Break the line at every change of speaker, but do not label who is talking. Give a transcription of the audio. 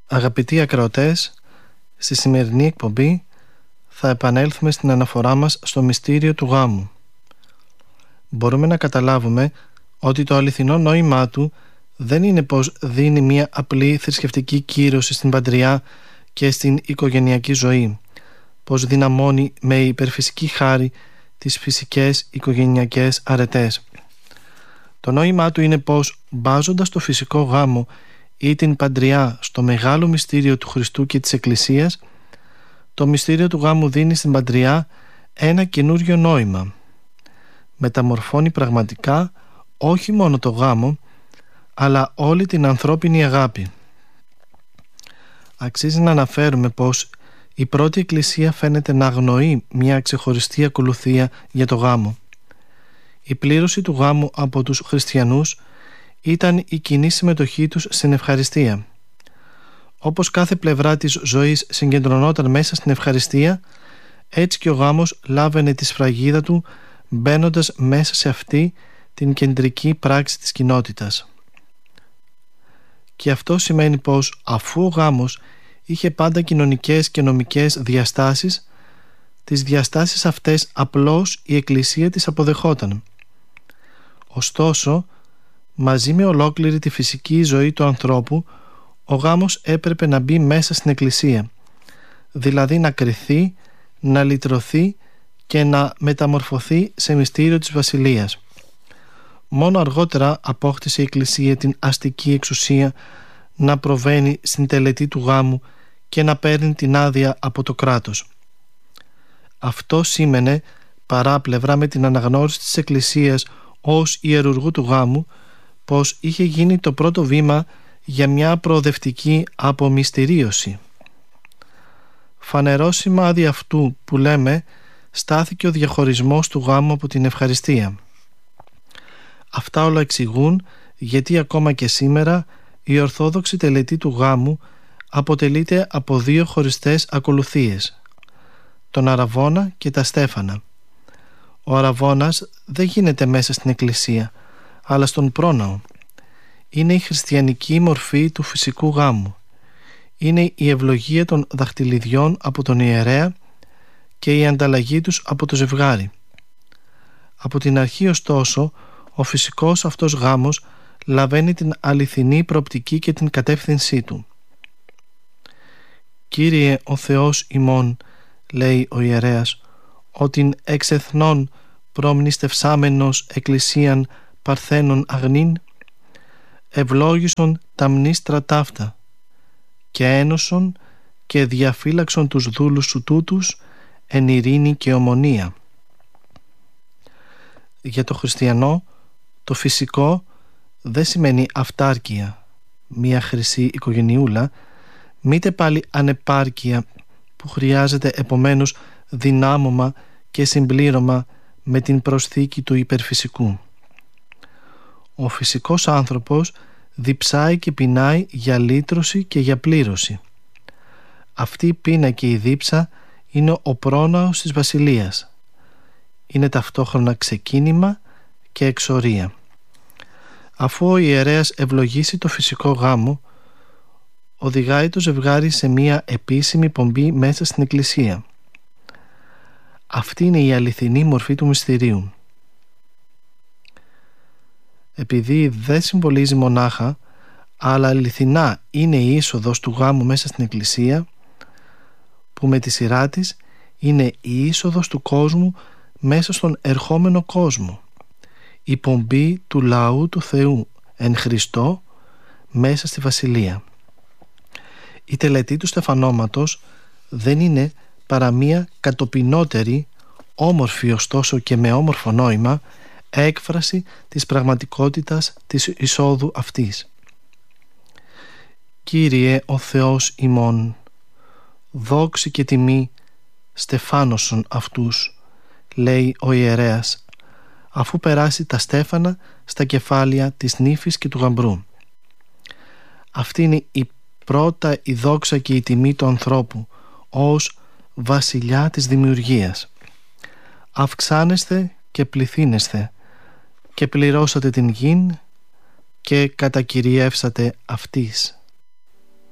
Αγαπητοί ακροατές, στη σημερινή εκπομπή θα επανέλθουμε στην αναφορά μας στο μυστήριο του γάμου. Μπορούμε να καταλάβουμε ότι το αληθινό νόημά του δεν είναι πως δίνει μια απλή θρησκευτική κύρωση στην παντριά και στην οικογενειακή ζωή, πως δυναμώνει με υπερφυσική χάρη τις φυσικές οικογενειακές αρετές. Το νόημά του είναι πως, μπάζοντας το φυσικό γάμο ή την παντριά στο μεγάλο μυστήριο του Χριστού και της Εκκλησίας, το μυστήριο του γάμου δίνει στην παντριά ένα καινούριο νόημα. Μεταμορφώνει πραγματικά όχι μόνο το γάμο, αλλά όλη την ανθρώπινη αγάπη. Αξίζει να αναφέρουμε πως η πρώτη Εκκλησία φαίνεται να αγνοεί μια ξεχωριστή ακολουθία για το γάμο. Η πλήρωση του γάμου από τους χριστιανούς ήταν η κοινή συμμετοχή τους στην ευχαριστία. Όπως κάθε πλευρά της ζωής συγκεντρωνόταν μέσα στην ευχαριστία, έτσι και ο γάμος λάβαινε τη σφραγίδα του μπαίνοντας μέσα σε αυτή την κεντρική πράξη της κοινότητας. Και αυτό σημαίνει πως αφού ο γάμος είχε πάντα κοινωνικές και νομικές διαστάσεις, τις διαστάσεις αυτές απλώς η Εκκλησία τις αποδεχόταν. Ωστόσο, μαζί με ολόκληρη τη φυσική ζωή του ανθρώπου, ο γάμος έπρεπε να μπει μέσα στην Εκκλησία, δηλαδή να κριθεί, να λυτρωθεί και να μεταμορφωθεί σε μυστήριο της Βασιλείας. Μόνο αργότερα απόκτησε η Εκκλησία την αστική εξουσία να προβαίνει στην τελετή του γάμου και να παίρνει την άδεια από το κράτος. Αυτό σήμαινε παράπλευρα με την αναγνώριση της Εκκλησίας ως ιερουργού του γάμου πως είχε γίνει το πρώτο βήμα για μια προοδευτική απομυστηρίωση. Φανερό σημάδι αυτού που λέμε στάθηκε ο διαχωρισμός του γάμου από την ευχαριστία. Αυτά όλα εξηγούν γιατί ακόμα και σήμερα η ορθόδοξη τελετή του γάμου αποτελείται από δύο χωριστές ακολουθίες, τον αραβώνα και τα στέφανα. Ο αραβώνας δεν γίνεται μέσα στην Εκκλησία, αλλά στον πρόναο. Είναι η χριστιανική μορφή του φυσικού γάμου. Είναι η ευλογία των δαχτυλιδιών από τον ιερέα και η ανταλλαγή τους από το ζευγάρι. Από την αρχή ωστόσο, ο φυσικός αυτός γάμος λαβαίνει την αληθινή προοπτική και την κατεύθυνσή του. «Κύριε ο Θεός ημών», λέει ο ιερέας, «ότι εξ εθνών προμνηστευσάμενος εκκλησίαν παρθένων αγνήν, ευλόγησον τα μνήστρα ταύτα και ένωσον και διαφύλαξον τους δούλους σου τούτους εν ειρήνη και ομονία». Για το χριστιανό το φυσικό δεν σημαίνει αυτάρκεια, μία χρυσή οικογενειούλα, μήτε πάλι ανεπάρκεια που χρειάζεται επομένως δυνάμωμα και συμπλήρωμα με την προσθήκη του υπερφυσικού. Ο φυσικός άνθρωπος διψάει και πεινάει για λύτρωση και για πλήρωση. Αυτή η πείνα και η δίψα είναι ο πρόναος της βασιλείας. Είναι ταυτόχρονα ξεκίνημα και εξορία. Αφού ο ιερέας ευλογήσει το φυσικό γάμο, οδηγάει το ζευγάρι σε μία επίσημη πομπή μέσα στην Εκκλησία. Αυτή είναι η αληθινή μορφή του μυστηρίου. Επειδή δεν συμβολίζει μονάχα, αλλά αληθινά είναι η είσοδος του γάμου μέσα στην Εκκλησία, που με τη σειρά της είναι η είσοδος του κόσμου μέσα στον ερχόμενο κόσμο, η πομπή του λαού του Θεού εν Χριστώ μέσα στη Βασιλεία. Η τελετή του στεφανώματος δεν είναι παρά μία κατοπινότερη, όμορφη ωστόσο και με όμορφο νόημα, έκφραση της πραγματικότητας της εισόδου αυτής. «Κύριε ο Θεός ημών, δόξη και τιμή στεφάνωσον αυτούς», λέει ο ιερέας, αφού περάσει τα στέφανα στα κεφάλια της νύφης και του γαμπρού. Αυτή είναι η πρώτα η δόξα και η τιμή του ανθρώπου ως βασιλιά της δημιουργίας. Αυξάνεστε και πληθύνεστε και πληρώσατε την γην και κατακυριεύσατε αυτής.